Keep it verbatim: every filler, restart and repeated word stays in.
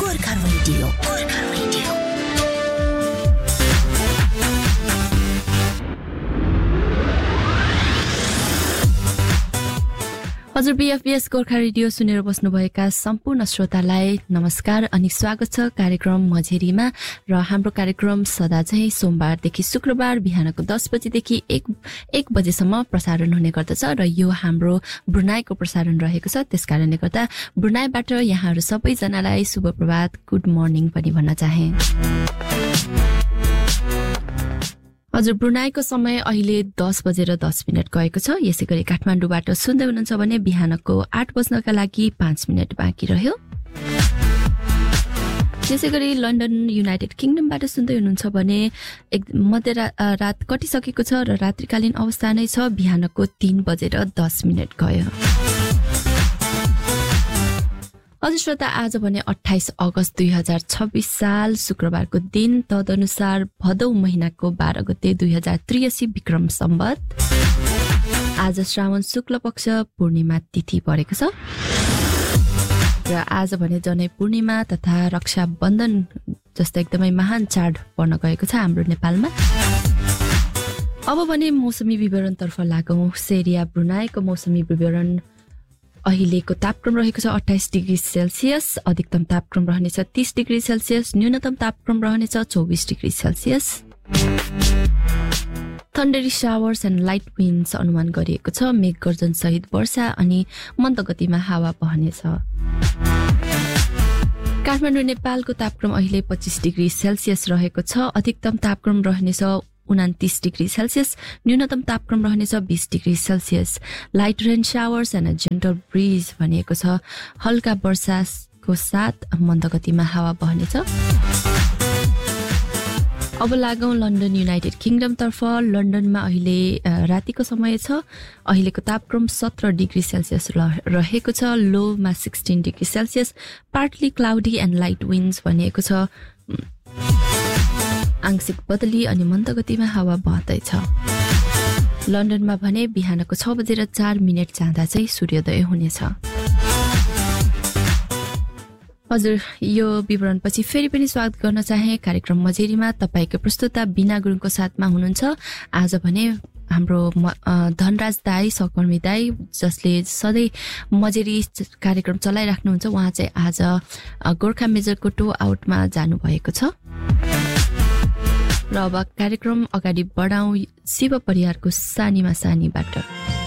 Gorkha radio Gorkha radio हजुर बीएफबीएस Gorkha radio सुनेर बस्नुभएका सम्पूर्ण श्रोतालाई नमस्कार अनि स्वागत छ कार्यक्रम मझेरीमा र हाम्रो कार्यक्रम सदा चाहिँ सोमबारदेखि शुक्रबार बिहानको दस बजेदेखि एक बजेसम्म प्रसारण हुने गर्दछ र यो हाम्रो ब्रुनाईको प्रसारण रहेको छ। त्यसकारणले गर्दा ब्रुनाईबाट यहाँहरू सबैजनालाई शुभ प्रभात, गुड मर्निङ पनि भन्न चाहे। हजुर ब्रुनाईको समय अहिले दस बजेर दस मिनट गएको छ। यसै गरी काठमाडौँबाट सुन्दै हुनुहुन्छ भने बिहानको आठ बज्नका लागि पाँच मिनट बाँकी रह्यो। त्यसै गरी लन्डन युनाइटेड किङडमबाट सुन्दै हुनुहुन्छ भने एक मध्य रात कटिसकेको छ र रात्रिकालीन अवस्था नै छ। बिहानको तीन बजेर दस मिनट गयो। हजुर श्रोता, आज भने अट्ठाइस अगस्त दुई हजार छब्बीस साल शुक्रबारको दिन, तदनुसार भदौ महिनाको बाह्र गते दुई हजार त्रियासी विक्रम सम्वत। आज श्रावण शुक्ल पक्ष पूर्णिमा तिथि परेको छ र आज भने जनै पूर्णिमा तथा रक्षाबन्धन जस्तो एकदमै महान चाड पर्न गएको छ हाम्रो नेपालमा। अब भने मौसमी विवरणतर्फ लागौं। सेरिया ब्रुनाईको मौसमी विवरण अहिलेको तापक्रम रहेको छ अट्ठाइस डिग्री सेल्सियस, अधिकतम तापक्रम रहनेछ तीस डिग्री सेल्सियस, न्यूनतम तापक्रम रहनेछ चौबिस degree Celsius. थन्डरी showers and light विन्ड्स अनुमान गरिएको छ। मेघ गर्जन सहित वर्षा अनि मन्द गतिमा हावा बहनेछ। काठमाडौँ नेपालको तापक्रम अहिले पच्चीस डिग्री सेल्सियस रहेको छ। अधिकतम तापक्रम रहनेछ उनातिस डिग्री सेल्सियस, न्यूनतम तापक्रम रहनेछ बीस degree Celsius. Light rain showers and gentle bridge भनिएको छ। हल्का वर्षाको साथ मन्द गतिमा हावा बहनेछ। अब लागौं लन्डन युनाइटेड किङडमतर्फ। लन्डनमा अहिले रातिको समय छ। अहिलेको तापक्रम सत्र डिग्री सेल्सियस रहेको छ। लोमा सोह्र degree Celsius, partly cloudy and light विन्ड्स भनिएको छ। आंशिक बदली अनि मन्द गतिमा हावा बहदैछ। लन्डनमा भने बिहानको छ बजेर चार मिनट जाँदा चाहिँ सूर्योदय हुनेछ। हजुर, यो विवरणपछि फेरि पनि स्वागत गर्न चाहे कार्यक्रम मझेरीमा। तपाईको प्रस्तुता बिना गुरुङको साथमा हुनुहुन्छ। आज भने हाम्रो धनराज दाई, सहकर्मी दाई, जसले सधैँ मझेरी कार्यक्रम चलाइराख्नुहुन्छ, उहाँ चाहिँ आज गोर्खा मेजरको टो आउटमा जानुभएको छ। र अब कार्यक्रम अगाडि बढाउँ शिव परिवारको सानीमा सानीबाट।